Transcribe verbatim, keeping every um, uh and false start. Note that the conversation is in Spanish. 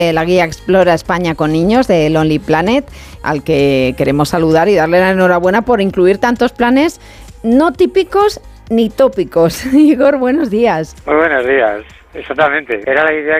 la guía Explora España con niños de Lonely Planet, al que queremos saludar y darle la enhorabuena por incluir tantos planes no típicos ni tópicos. Igor, buenos días. Muy buenos días. Exactamente. Era la idea